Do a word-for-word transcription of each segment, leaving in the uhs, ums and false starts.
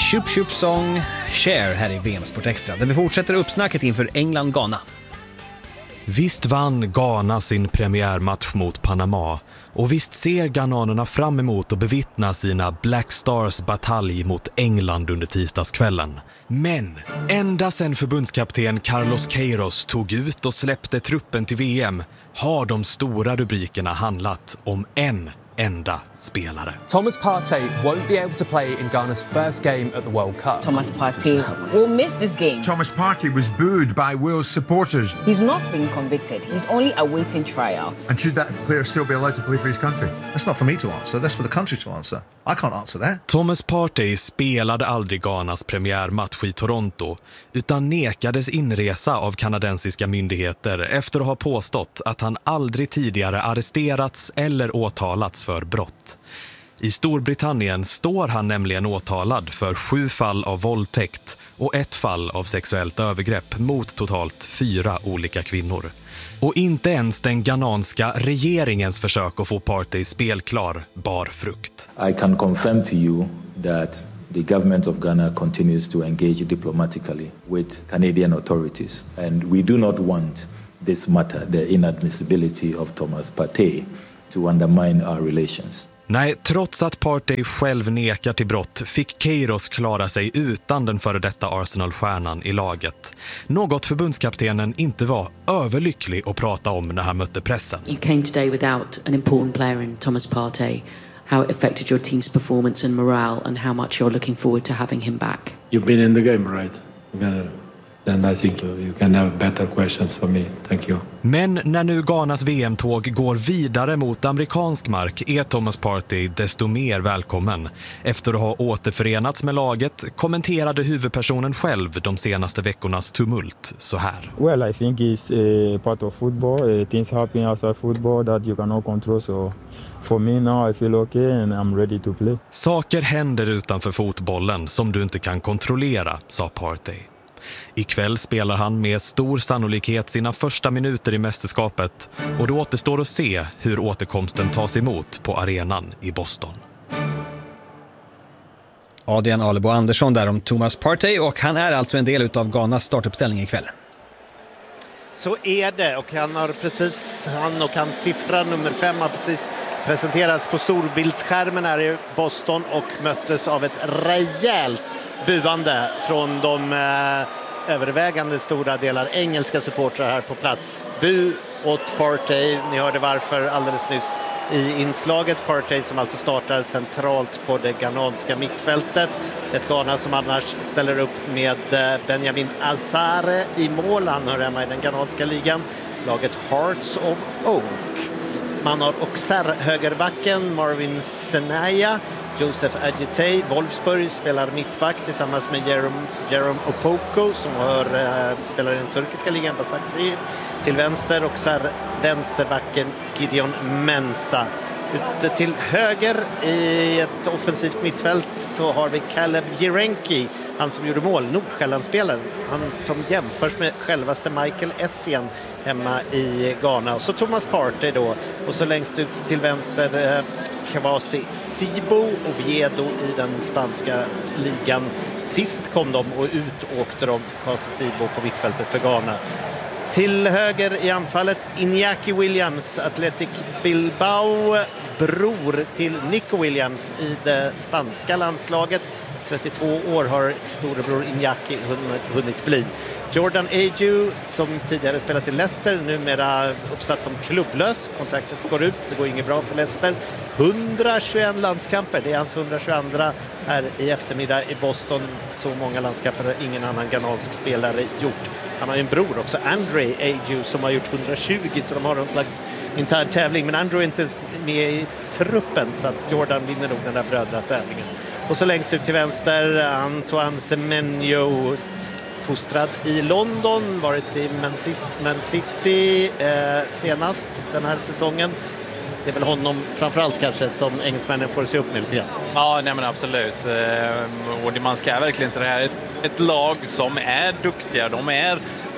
Chup Chup Song Share här i V M Sport Extra, där vi fortsätter uppsnacket inför England-Ghana. Visst vann Ghana sin premiärmatch mot Panama, och visst ser ghananerna fram emot att bevittna sina Black Stars batalj mot England under tisdagskvällen. Men ända sedan förbundskapten Carlos Queiroz tog ut och släppte truppen till V M har de stora rubrikerna handlat om en enda spelare. Thomas Partey won't be able to play in Ghana's first game at the World Cup. Thomas Partey will miss this game. Thomas Partey was booed by Wales supporters. He's not been convicted. He's only awaiting trial. And should that player still be allowed to play for his country? That's not for me to answer. That's for the country to answer. I can't answer that. Thomas Partey spelade aldrig Ghanas premiärmatch i Toronto, utan nekades inresa av kanadensiska myndigheter efter att ha påstått att han aldrig tidigare arresterats eller åtalats för brott. I Storbritannien står han nämligen åtalad för sju fall av våldtäkt och ett fall av sexuellt övergrepp mot totalt fyra olika kvinnor. Och inte ens den ghananska regeringens försök att få Partey spelklar bar frukt. I can confirm to you that the government of Ghana continues to engage diplomatically with Canadian authorities, and we do not want this matter, the inadmissibility of Thomas Partey, to undermine our relations. Nej, trots att Partey själv nekar till brott fick Queiroz klara sig utan den före detta Arsenal-stjärnan i laget. Något förbundskaptenen inte var överlycklig att prata om när han mötte pressen. You came today without an important player in Thomas Partey. How it affected your team's performance and morale, and how much you're looking forward to having him back. You've been in the game, right? Then I think you can have better questions for me. Thank you. Men när nu Ghanas V M-tåg går vidare mot amerikansk mark är Thomas Partey desto mer välkommen. Efter att ha återförenats med laget kommenterade huvudpersonen själv de senaste veckornas tumult så här. Well, I think it's a part of football. Uh, things happen outside football that you cannot control. So for me now I feel okay and I'm ready to play. Saker händer utanför fotbollen som du inte kan kontrollera, sa Partey. Ikväll spelar han med stor sannolikhet sina första minuter i mästerskapet, och det återstår att se hur återkomsten tas emot på arenan i Boston. Adrian Alebo Andersson där om Thomas Partey, och han är alltså en del av Ghanas startuppställning ikväll. Så är det, och han har precis, han och hans siffra nummer fem har precis presenterats på storbildsskärmen här i Boston och möttes av ett rejält buande från de eh, övervägande stora delar engelska supportrar här på plats. Bu åt Partey, ni hörde varför alldeles nyss i inslaget. Partey som alltså startar centralt på det ghananska mittfältet. Ett Ghana som annars ställer upp med Benjamin Azare i mål. Han hör hemma i den ghananska ligan. Laget Hearts of Oak. Man har Auxerre högerbacken, Marvin Senaya. Joseph Adjetey, Wolfsburg, spelar mittback tillsammans med Jerome, Jerome Opoko som har, äh, spelar i den turkiska ligan, Basaksehir. Till vänster och så vänsterbacken Gideon Mensah. Ute till höger i ett offensivt mittfält så har vi Caleb Jirenki, han som gjorde mål, Nordsjällandsspelaren. Han som jämförs med självaste Michael Essien hemma i Ghana. Och så Thomas Partey då. Och så längst ut till vänster eh, Kwasi Sibo och Viedo i den spanska ligan. Sist kom de och ut åkte de, Kwasi Sibo på mittfältet för Ghana. Till höger i anfallet Iñaki Williams, Athletic Bilbao, bror till Nico Williams i det spanska landslaget. trettiotvå år har storebror Iñaki hunnit bli. Jordan Ayew som tidigare spelat i Leicester, numera uppsatt som klubblös. Kontraktet går ut, det går inget bra för Leicester. hundratjugoett landskamper, det är hans hundratjugoandra här i eftermiddag i Boston. Så många landskamper har ingen annan ghanansk spelare gjort. Han har en bror också, Andre Ayew, som har gjort hundratjugo, så de har en slags intern tävling. Men Andre är inte med i truppen, så att Jordan vinner nog den där brödratävlingen. Och så längst ut till vänster Antoine Semenyo, fostrad i London, varit i Man City eh, senast den här säsongen. Det är väl honom framförallt kanske som engelsmännen får se upp med lite grann. Ja, nej men absolut. Och man ska verkligen säga det här, ett, ett lag som är duktiga, de är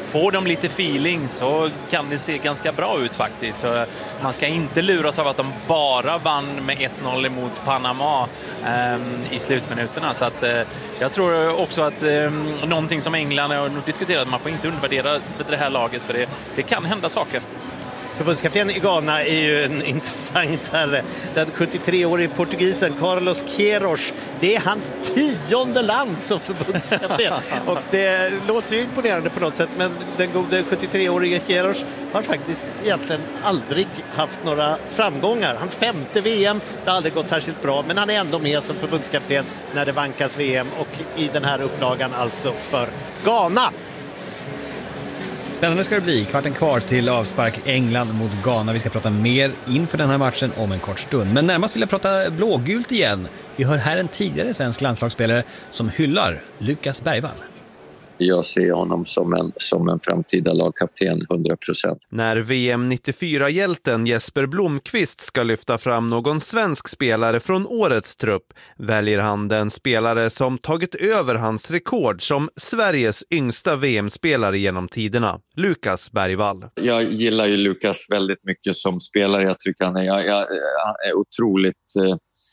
får de lite feeling så kan det se ganska bra ut faktiskt. Så man ska inte luras av att de bara vann med ett noll emot Panama um, i slutminuterna. Så att, uh, jag tror också att um, någonting som England har diskuterat, man får inte undervärdera det här laget för det, det kan hända saker. Förbundskapten i Ghana är ju en intressant herre. Den sjuttiotre-årige portugisen Carlos Queiroz, det är hans tionde land som förbundskapten. Och det låter ju imponerande på något sätt, men den gode sjuttiotre-årige Queiroz har faktiskt egentligen aldrig haft några framgångar. Hans femte V M, det har aldrig gått särskilt bra, men han är ändå med som förbundskapten när det vankas V M och i den här upplagan alltså för Ghana. Spännande ska det bli. Kvarten kvar till avspark England mot Ghana. Vi ska prata mer inför den här matchen om en kort stund. Men närmast vill jag prata blågult igen. Vi hör här en tidigare svensk landslagsspelare som hyllar Lukas Bergvall. Jag ser honom som en, som en framtida lagkapten, hundra procent. När V M nittiofyra-hjälten Jesper Blomqvist ska lyfta fram någon svensk spelare från årets trupp väljer han den spelare som tagit över hans rekord som Sveriges yngsta V M-spelare genom tiderna, Lukas Bergvall. Jag gillar ju Lukas väldigt mycket som spelare. Jag tycker han är, jag, jag, han är otroligt... Eh,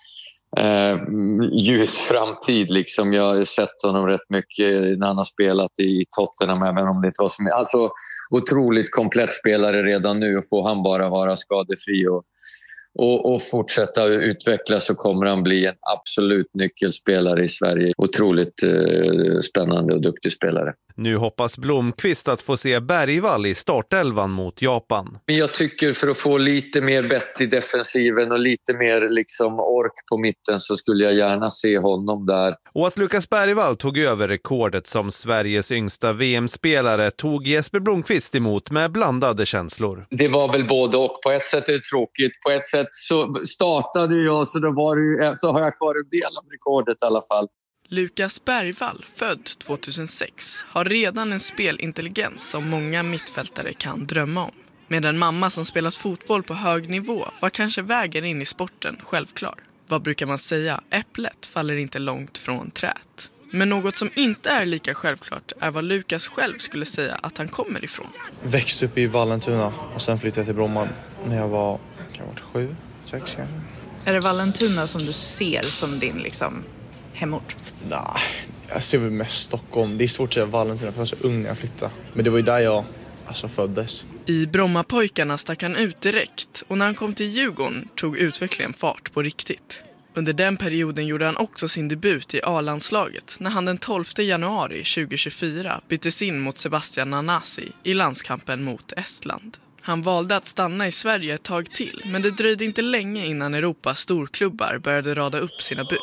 Eh, ljus framtid liksom. Jag har sett honom rätt mycket när han har spelat i Tottenham, även om det inte var som... Alltså otroligt komplett spelare redan nu, och får han bara vara skadefri och, och, och fortsätta utvecklas så kommer han bli en absolut nyckelspelare i Sverige. Otroligt eh, spännande och duktig spelare. Nu hoppas Blomqvist att få se Bergvall i startelvan mot Japan. Men jag tycker för att få lite mer bett i defensiven och lite mer liksom ork på mitten så skulle jag gärna se honom där. Och att Lukas Bergvall tog över rekordet som Sveriges yngsta V M-spelare tog Jesper Blomqvist emot med blandade känslor. Det var väl både och. På ett sätt är det tråkigt. På ett sätt så startade jag, så, då var det, så har jag kvar en del av rekordet i alla fall. Lukas Bergvall, född tjugohundrasex, har redan en spelintelligens som många mittfältare kan drömma om. Med en mamma som spelat fotboll på hög nivå var kanske vägen in i sporten självklar. Vad brukar man säga? Äpplet faller inte långt från träet. Men något som inte är lika självklart är vad Lukas själv skulle säga att han kommer ifrån. Växte upp i Vallentuna och sen flyttade jag till Bromma när jag var, kan jag varit sju, sex kanske. Är det Vallentuna som du ser som din liksom hemort? Nej, jag ser väl mest Stockholm. Det är svårt att säga Vallentuna för jag var så ung när jag flyttade. Men det var ju där jag alltså föddes. I Brommapojkarna stack han ut direkt, och när han kom till Djurgården tog utvecklingen fart på riktigt. Under den perioden gjorde han också sin debut i A-landslaget när han den tolfte januari tjugohundratjugofyra byttes in mot Sebastian Nanasi i landskampen mot Estland. Han valde att stanna i Sverige ett tag till, men det dröjde inte länge innan Europas storklubbar började rada upp sina bud.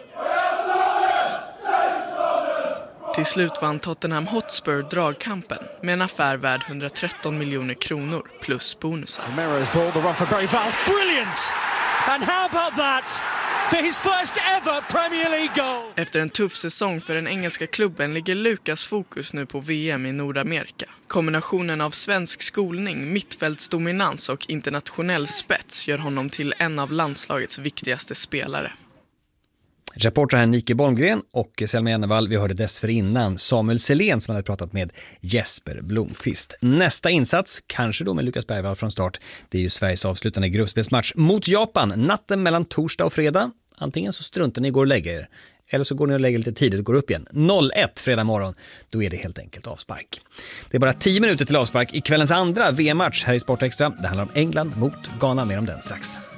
Till slut vann Tottenham Hotspur dragkampen med en affär värd hundratretton miljoner kronor plus bonusar. Romero's ball, the run for Bergvall, brilliant! And how about that for his first ever Premier League goal? Efter en tuff säsong för den engelska klubben ligger Lukas fokus nu på V M i Nordamerika. Kombinationen av svensk skolning, mittfältsdominans och internationell spets gör honom till en av landslagets viktigaste spelare. Reporter här Nike Bolmgren och Selma Jennevall. Vi hörde dessförinnan Samuel Selén som hade pratat med Jesper Blomqvist. Nästa insats, kanske då med Lukas Bergvall från start, det är ju Sveriges avslutande gruppspelsmatch mot Japan natten mellan torsdag och fredag. Antingen så struntar ni går och lägger er, eller så går ni och lägger lite tidigt och går upp igen. noll ett fredag morgon, då är det helt enkelt avspark. Det är bara tio minuter till avspark i kvällens andra V M-match här i Sportextra. Det handlar om England mot Ghana, mer om den strax.